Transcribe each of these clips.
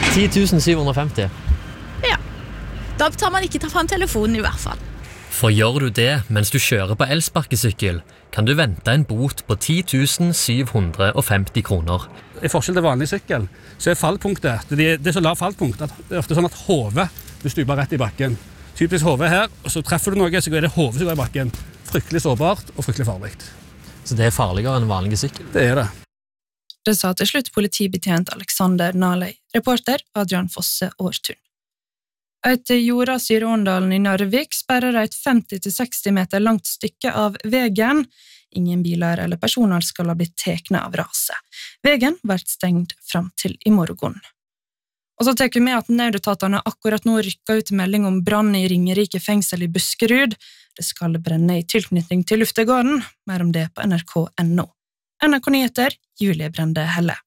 10.750. Ja, da tar man ikke ta frem telefonen i hvert fall. For gjør du det mens du kjører på elsparkesykkel, kan du vente en bot på 10.750 kroner. I forskjell til vanlig sykkel, så fallpunktet, det er så lav fallpunkt, at det er ofte sånn at hodet vil stupe rett i bakken. Typisk hodet her, og så treffer du noe, så er det hodet som går i bakken. Fryktelig sårbart og fryktelig farlig. Så det er farligere enn vanlig sykkel? Det er det. Det sa til slutt politibetjent Alexander Nalei, reporter Adrian Fosse Årtun. Et jordas i Råndalen i Narvik sperrer et 50-60 meter langt stykke av vegen. Ingen biler eller personer skal ha blitt tekne av raset. Vegen vært stengt frem til i morgen. Og så tenker vi med at nødetatene akkurat nå rykker ut melding om brann i Ringerike fengsel i Buskerud. Det skal brenne i tilknytning til luftegården. Mer om det på nrk.no. NRK Nyheter, Julie Brende Helle.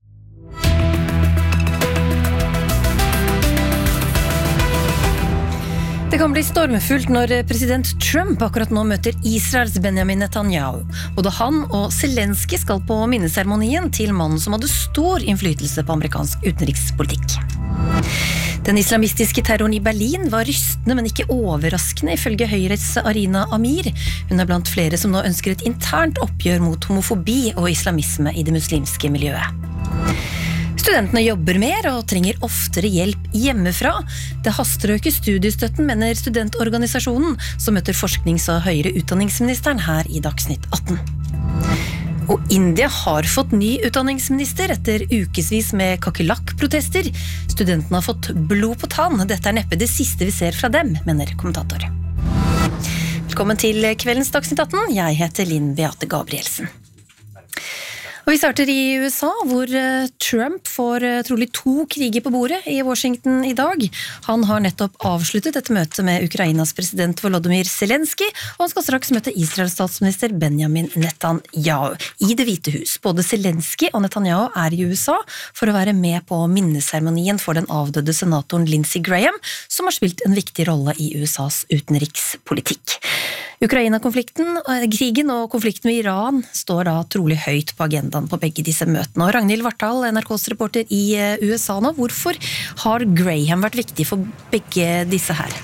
Det kan bli stormfullt når president Trump akkurat nå møter Israels Benjamin Netanyahu. Både han og Zelensky skal på minneseremonien til mannen som hadde stor innflytelse på amerikansk utenrikspolitikk. Den islamistiske terroren i Berlin var rystende, men ikke overraskende, ifølge Høyres Arina Amir. Hun er blant flere som nå ønsker et internt oppgjør mot homofobi og islamisme i det muslimske miljøet. Studentene jobber mer og trenger oftere hjelp hjemmefra. Det haster å øke studiestøtten, mener studentorganisasjonen, som møter forsknings- og høyere utdanningsministeren her i Dagsnytt 18. Og India har fått ny utdanningsminister etter ukesvis med kakerlakk-protester. Studentene har fått blod på tann. Dette er neppe det siste vi ser fra dem, mener kommentator. Velkommen til kveldens Dagsnytt 18. Jeg heter Linn Beate Gabrielsen. Og vi starter i USA, hvor Trump får trolig 2 kriger på bordet i Washington i dag. Han har nettopp avsluttet et møte med Ukrainas president Volodymyr Zelensky, og han skal straks møte Israels statsminister Benjamin Netanyahu i Det hvite hus. Både Zelensky og Netanyahu er i USA for å være med på minneseremonien for den avdøde senatoren Lindsey Graham, som har spilt en viktig rolle i USAs utenrikspolitikk. Ukraina-konflikten, krigen og konflikten med Iran står da trolig høyt på agendaen på begge disse møtene. Og Ragnhild Vartdal, NRKs reporter i USA nå, hvorfor har Graham vært viktig for begge disse her?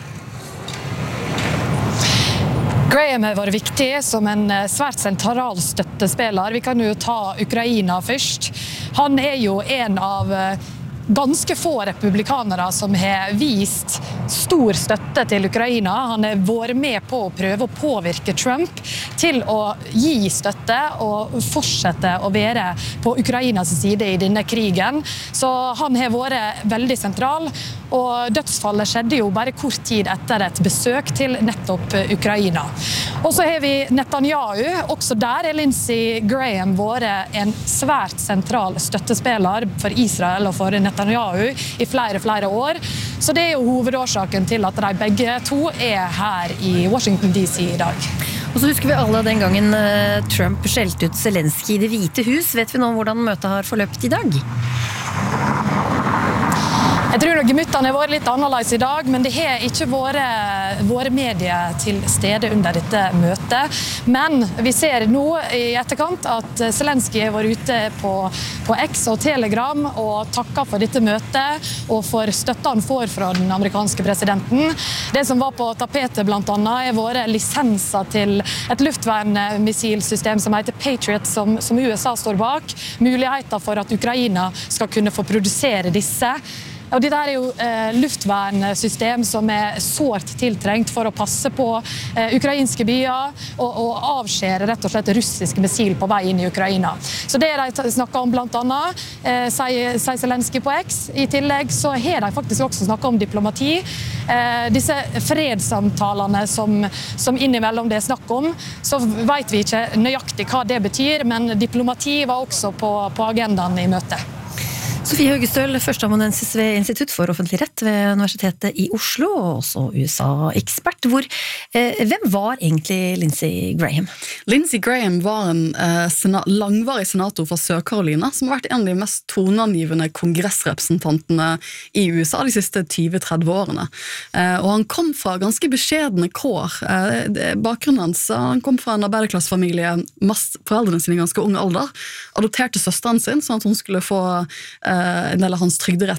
Graham har vært viktig som en svært sentral støttespiller. Vi kan jo ta Ukraina først. Han er jo en av ganske få republikanere som har vist stor støtte til Ukraina. Han har vært med på å prøve å påvirke Trump til å gi støtte og fortsette å være på Ukrainas side i denne krigen. Så han har vært veldig sentral, og dødsfallet skjedde jo bare kort tid etter et besøk til nettopp Ukraina. Og så har vi Netanyahu. Også der er Lindsey Graham vært en svært sentral støttespiller for Israel og for Netanyahu i flere år. Så det er jo hovedårsaken til at de begge to er her i Washington DC i dag. Og så husker vi alle den gangen Trump skjelte ut Zelensky i Det hvite hus. Vet vi nå hvordan møtet har forløpt i dag? Jeg tror nok gemyttene har vært litt annerledes i dag, men det har ikke vært medier til stede under dette møtet. Men vi ser nå i etterkant at Zelensky har vært ute på X og Telegram og takket for dette møtet og for støtta han får fra den amerikanske presidenten. Det som var på tapetet blant annet har vært lisenser til et luftvernmissilsystem som heter Patriot, som USA står bak. Muligheter for at Ukraina skal kunne få produsere disse. Og dette er jo luftvernsystem som er sårt tiltrengt for å passe på ukrainske byer og avskjære rett og slett russiske missil på vei inn i Ukraina. Så det de snakket om blant annet, sier Zelensky på X. I tillegg så har de faktisk også snakket om diplomati. Disse fredssamtalene som innimellom det er snakk om, så vet vi ikke nøyaktig hva det betyr, men diplomati var også på agendaen i møtet. Sofie Høgestøl, førsteamanuensis ved Institutt for offentlig rett ved Universitetet i Oslo, og også USA-ekspert. Hvem var egentlig Lindsey Graham? Lindsey Graham var en langvarig senator fra Sør-Carolina, som har vært en av de mest toneangivende kongressrepresentantene i USA de siste 20-30 årene. Og han kom fra ganske beskjedne kår. Bakgrunnen hans, han kom fra en arbeiderklassefamilie, foreldrene sine i ganske ung alder, adopterte søsteren sin, sånn at hun skulle få en del av hans trygderett